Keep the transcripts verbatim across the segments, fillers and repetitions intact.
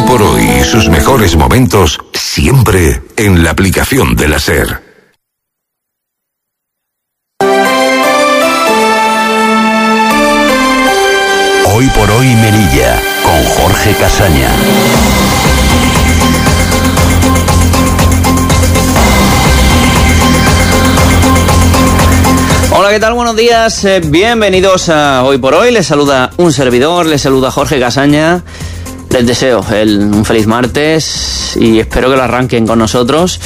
por hoy y sus mejores momentos siempre en la aplicación de la SER. Hoy por hoy Melilla, con Jorge Casaña. Hola, ¿qué tal? Buenos días, eh, bienvenidos a Hoy por Hoy. Les saluda un servidor, les saluda Jorge Casaña. Les deseo el, un feliz martes y espero que lo arranquen con nosotros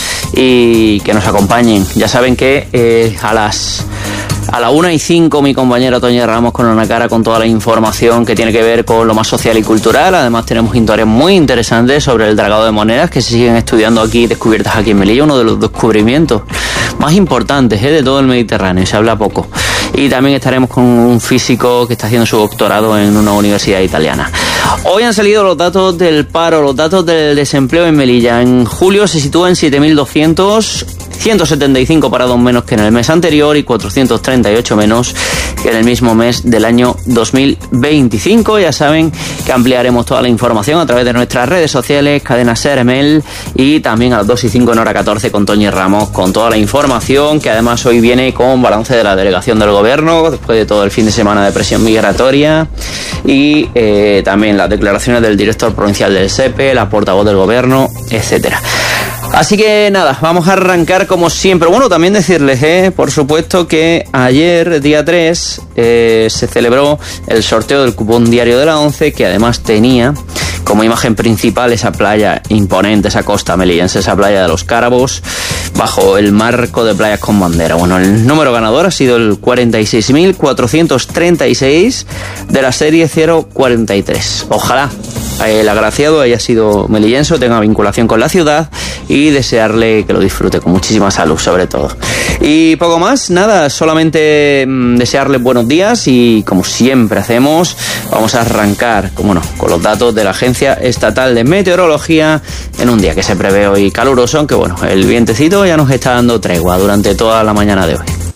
y que nos acompañen. Ya saben que eh, a las... A la una y cinco mi compañero Toño Ramos con una cara con toda la información que tiene que ver con lo más social y cultural. Además tenemos historias muy interesantes sobre el dragado de monedas que se siguen estudiando aquí, descubiertas aquí en Melilla, uno de los descubrimientos más importantes ¿eh? de todo el Mediterráneo, se habla poco. Y también estaremos con un físico que está haciendo su doctorado en una universidad italiana. Hoy han salido los datos del paro, los datos del desempleo en Melilla. En julio se sitúa en siete mil doscientos, ciento setenta y cinco parados menos que en el mes anterior y cuatrocientos treinta y ocho menos que en el mismo mes del año dos mil veinticinco. Ya saben que ampliaremos toda la información a través de nuestras redes sociales, Cadena SER, Emel, y también a las dos y cinco en hora catorce con Toño Ramos con toda la información, que además hoy viene con balance de la delegación del gobierno después de todo el fin de semana de presión migratoria y eh, también las declaraciones del director provincial del S E P E, la portavoz del gobierno, etcétera. Así que nada, vamos a arrancar como siempre. Bueno, también decirles, eh, por supuesto, que ayer, día tres, eh, se celebró el sorteo del cupón diario de la ONCE, que además tenía como imagen principal esa playa imponente, esa costa melillense, esa playa de los Cárabos, bajo el marco de playas con bandera. Bueno, el número ganador ha sido el cuarenta y seis mil cuatrocientos treinta y seis de la serie cero cuarenta y tres. Ojalá el agraciado haya sido melillense, tenga vinculación con la ciudad y desearle que lo disfrute con muchísima salud, sobre todo. Y poco más, nada, solamente mmm, desearle buenos días y, como siempre hacemos, vamos a arrancar, como no, con los datos de la Agencia Estatal de Meteorología en un día que se prevé hoy caluroso, aunque bueno, el vientecito ya nos está dando tregua durante toda la mañana de hoy.